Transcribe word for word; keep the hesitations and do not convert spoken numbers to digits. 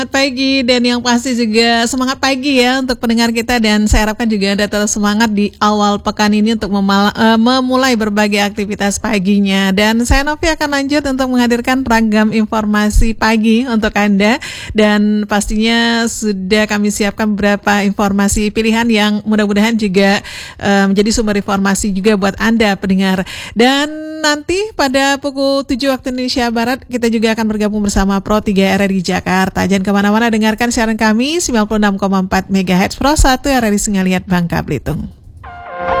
Selamat pagi dan yang pasti juga semangat pagi ya untuk pendengar kita, dan saya harapkan juga Anda tetap semangat di awal pekan ini untuk memala, uh, memulai berbagai aktivitas paginya. Dan saya Novi akan lanjut untuk menghadirkan ragam informasi pagi untuk Anda, dan pastinya sudah kami siapkan beberapa informasi pilihan yang mudah-mudahan juga uh, menjadi sumber informasi juga buat Anda pendengar. Dan nanti pada pukul tujuh waktu Indonesia Barat kita juga akan bergabung bersama Pro tiga R R I Jakarta. Jangan kemana-mana, dengarkan siaran kami sembilan puluh enam koma empat megahertz Pro satu R R I Singaliat Bangka Belitung.